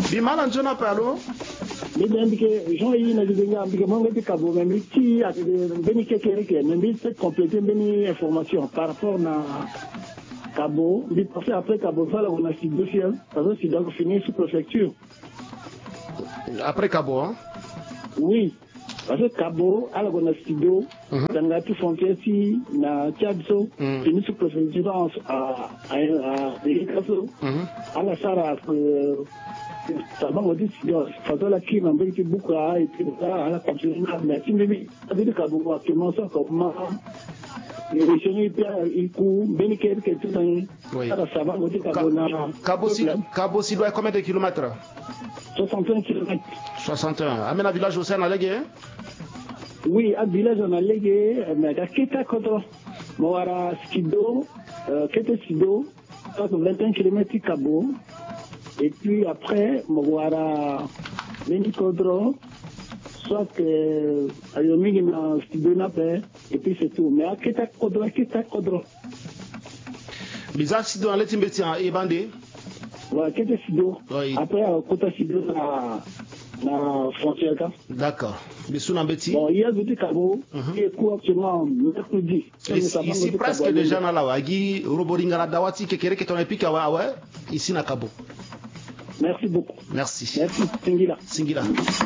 Bimala njona palo. Bidembike Jean yi na dibenga ambike monga de Cabo même ti a beni kekereke même c'est compléter beni information par rapport na Cabo, bi passer après Cabo ça là on a six dossiers parce que c'est donc fini sous préfecture. Après Cabo hein? Oui. Parce que Cabo ala on a studio dans la frontière si na Tchadso fini sous préfecture à Délikaso. À la Sara ça va me dire si la qui m'a dit beaucoup et puis à la continuer mais si mais avec Cabo actuellement ça comme les régions il coût bénéfice que tout ça va me dire Cabo si doit combien de kilomètres? 61 km. 61. Amène un village au sein à Légué? Oui, un village en Légué, mais à Kita Kodro, Moara Skido, Kete Sido, 21 km Cabo. Et puis après, Moara Meni Kodro, soit Ayomi na Skido Nape, et puis c'est tout. Mais à Kita Kodro. Bizarre Sido en l'étimbéti en Ebandé? Ouais, Kete Sido. Après, Kota Sido na frontière. D'accord. Bon, il y a des Cabo qui est court actuellement mercredi. Ici, presque déjà dans la Wagi, Roboringa la Dawati, qui est ton épique à ouais, ici na Cabo. Merci beaucoup. Merci. Merci, Singila. Singila.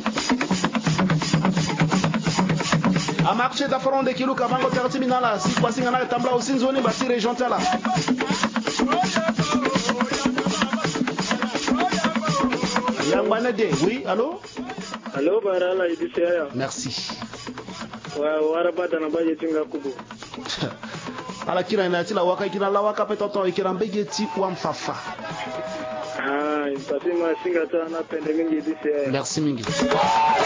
A marché d'affaron de kilo kabango terminala, si quoi singana tambla aussi zone basi région tala. Yangwanede, oui, allô? Allô, Barala, Idisea. Merci. Warabata na baje tinga kubu. Ala kila inatila waka kila la waka petoto ikira mbege ti kwa mfafa. Itasema singa tana pende mingi Idisea. Merci mingi.